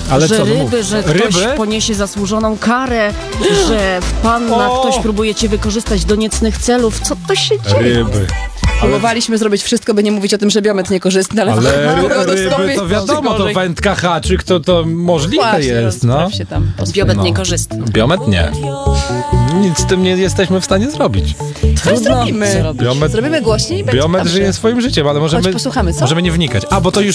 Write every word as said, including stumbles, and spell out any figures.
Ale że co, no mów. ryby, że ktoś Ryby? poniesie zasłużoną karę, że panna, O! ktoś próbuje cię wykorzystać do niecnych celów. Co to się dzieje? Ryby. Próbowaliśmy zrobić wszystko, by nie mówić o tym, że biomet niekorzystny, ale... Ale to ryby to wiadomo, to gorzej. wędka, haczyk, to, to możliwe Właśnie, jest, no. rozpraw się tam. Biomet No. niekorzystny. Biomet nie. Nic z tym nie jesteśmy w stanie zrobić. Coś zrobimy. zrobić. Biomet, Zrobimy głośniej i będzie biomet dobrze. żyje swoim życiem, ale możemy, Chodź, posłuchamy, co? możemy nie wnikać. A, bo to już